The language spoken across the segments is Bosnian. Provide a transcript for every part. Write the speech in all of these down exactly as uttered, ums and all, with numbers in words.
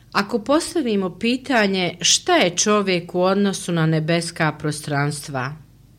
Ako postavimo pitanje šta je čovjek u odnosu na nebeska prostranstva,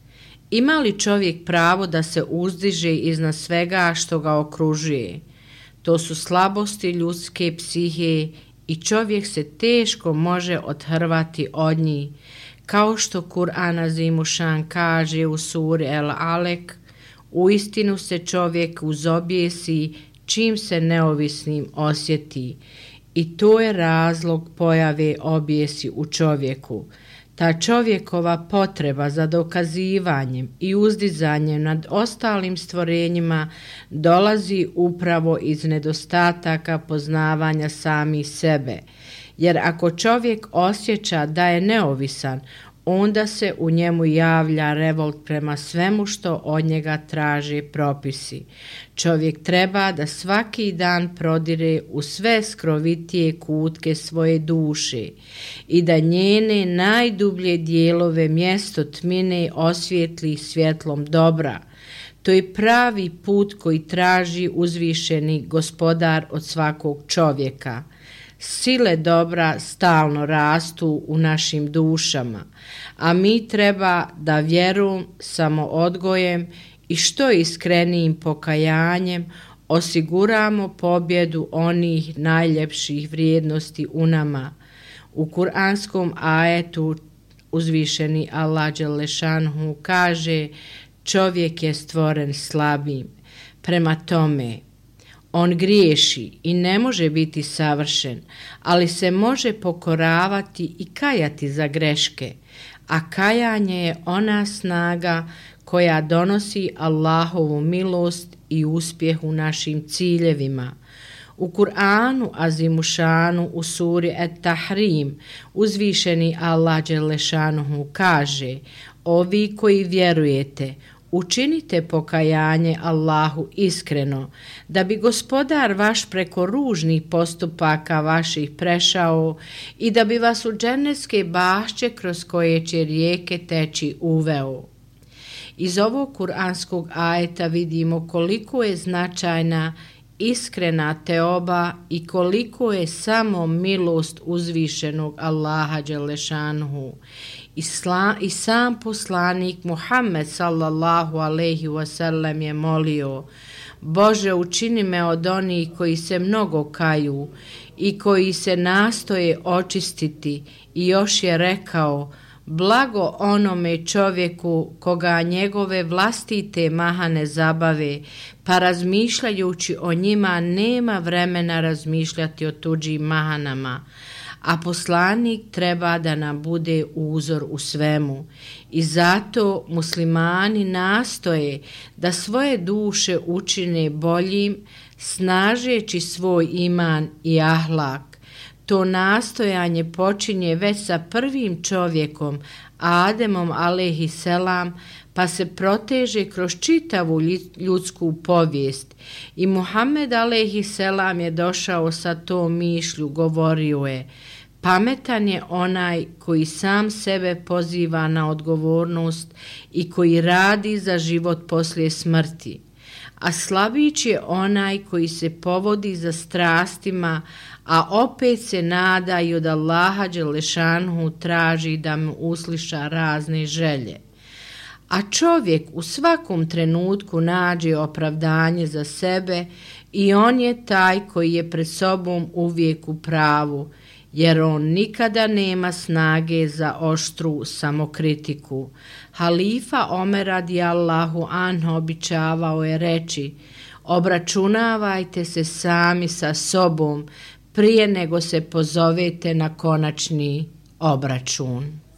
ima li čovjek pravo da se uzdiže iznad svega što ga okružuje? To su slabosti ljudske psihe i čovjek se teško može othrvati od njih, kao što Kur'an Azimušan kaže u suri El Alek, uistinu se čovjek uzobjesi čim se neovisnim osjeti i to je razlog pojave objesi u čovjeku. Ta čovjekova potreba za dokazivanjem i uzdizanjem nad ostalim stvorenjima dolazi upravo iz nedostataka poznavanja samih sebe, jer ako čovjek osjeća da je neovisan, onda se u njemu javlja revolt prema svemu što od njega traže propisi. Čovjek treba da svaki dan prodire u sve skrovitije kutke svoje duše i da njene najdublje dijelove mjesto tmine osvijetli svjetlom dobra. To je pravi put koji traži uzvišeni gospodar od svakog čovjeka. Sile dobra stalno rastu u našim dušama, a mi treba da vjerom, samoodgojem i što iskrenijim pokajanjem osiguramo pobjedu onih najljepših vrijednosti u nama. U kuranskom ajetu uzvišeni Allah dželešanhu kaže: čovjek je stvoren slabim. Prema tome, on griješi i ne može biti savršen, ali se može pokoravati i kajati za greške, a kajanje je ona snaga koja donosi Allahovu milost i uspjeh u našim ciljevima. U Kur'anu Azimušanu u suri Et-Tahrim uzvišeni Allah dželešanuhu kaže: ovi koji vjerujete, učinite pokajanje Allahu iskreno, da bi gospodar vaš preko ružnih postupaka vaših prešao i da bi vas u dženecke bašće kroz koje će rijeke teći uveo. Iz ovog kuranskog ajeta vidimo koliko je značajna iskrena teoba i koliko je samo milost uzvišenog Allaha dželešanhu. Isla, I sam poslanik Muhammed sallallahu alejhi ve sellem je molio: Bože, učini me od onih koji se mnogo kaju i koji se nastoje očistiti, i još je rekao: blago onome čovjeku koga njegove vlastite mahane zabave, pa razmišljajući o njima nema vremena razmišljati o tuđim mahanama. A poslanik treba da nam bude uzor u svemu i zato muslimani nastoje da svoje duše učine boljim, snažeći svoj iman i ahlak. To nastojanje počinje već sa prvim čovjekom, Ademom alejhiselam, pa se proteže kroz čitavu ljudsku povijest. I Muhammed alejhiselam je došao sa tom mišlju, govorio je: pametan je onaj koji sam sebe poziva na odgovornost i koji radi za život poslije smrti. A slabić je onaj koji se povodi za strastima, a opet se nada i od Allaha dželešanhu traži da mu usliša razne želje. A čovjek u svakom trenutku nađe opravdanje za sebe i on je taj koji je pred sobom uvijek u pravu, jer on nikada nema snage za oštru samokritiku. Halifa Omer radijallahu anhu običavao je reći: obračunavajte se sami sa sobom prije nego se pozovete na konačni obračun.